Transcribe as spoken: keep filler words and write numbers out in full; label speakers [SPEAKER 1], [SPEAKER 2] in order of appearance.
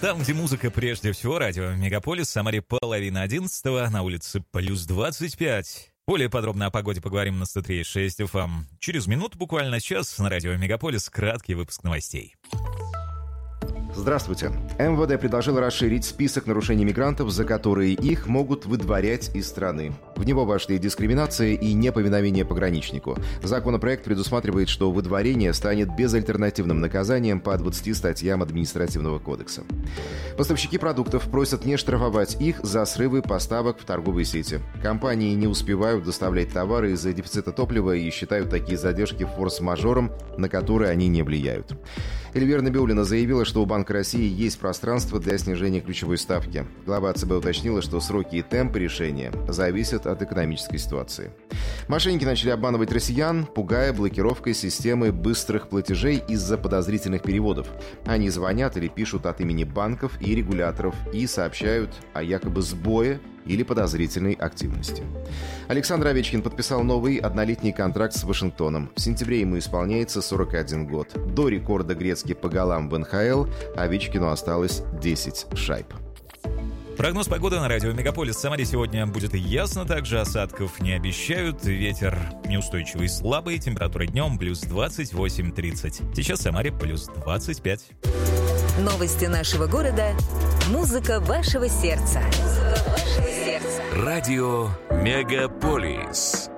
[SPEAKER 1] Там, где музыка прежде всего, радио «Мегаполис», в Самаре половина одиннадцатого, на улице плюс двадцать пять. Более подробно о погоде поговорим на сто три и шесть эф эм. Через минуту, буквально час, на радио «Мегаполис» краткий выпуск новостей.
[SPEAKER 2] Здравствуйте. эм вэ дэ предложил расширить список нарушений мигрантов, за которые их могут выдворять из страны. В него вошли дискриминация и неповиновение пограничнику. Законопроект предусматривает, что выдворение станет безальтернативным наказанием по двадцати статьям Административного кодекса. Поставщики продуктов просят не штрафовать их за срывы поставок в торговой сети. Компании не успевают доставлять товары из-за дефицита топлива и считают такие задержки форс-мажором, на которые они не влияют. Эльвира Набиуллина заявила, что у Банка России есть пространство для снижения ключевой ставки. Глава ЦБ уточнила, что сроки и темпы решения зависят от экономической ситуации. Мошенники начали обманывать россиян, пугая блокировкой системы быстрых платежей из-за подозрительных переводов. Они звонят или пишут от имени банков и регуляторов и сообщают о якобы сбое или подозрительной активности. Александр Овечкин подписал новый однолетний контракт с Вашингтоном. В сентябре ему исполняется сорок один год. До рекорда грецки по голам в эн ха эл Овечкину осталось десять шайб.
[SPEAKER 1] Прогноз погоды на радио «Мегаполис». В Самаре сегодня будет ясно, также осадков не обещают. Ветер неустойчивый, слабый, температура днем плюс двадцать восемь тридцать. Сейчас в Самаре плюс двадцать пять.
[SPEAKER 3] Новости нашего города. Музыка вашего сердца. Музыка вашего сердца.
[SPEAKER 4] Радио «Мегаполис».